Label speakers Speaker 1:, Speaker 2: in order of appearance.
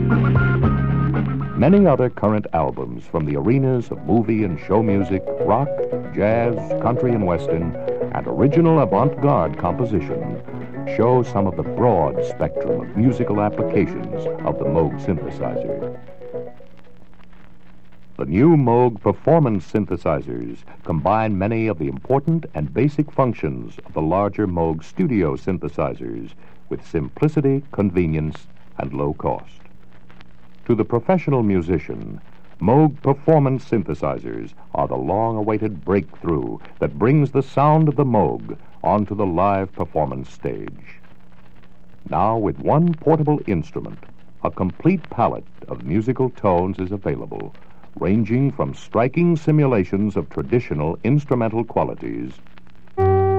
Speaker 1: Many other current albums from the arenas of movie and show music, rock, jazz, country and western, and original avant-garde composition show some of the broad spectrum of musical applications of the Moog synthesizer. The new Moog performance synthesizers combine many of the important and basic functions of the larger Moog studio synthesizers with simplicity, convenience, and low cost. To the professional musician, Moog performance synthesizers are the long-awaited breakthrough that brings the sound of the Moog onto the live performance stage. Now, with one portable instrument, a complete palette of musical tones is available, ranging from striking simulations of traditional instrumental qualities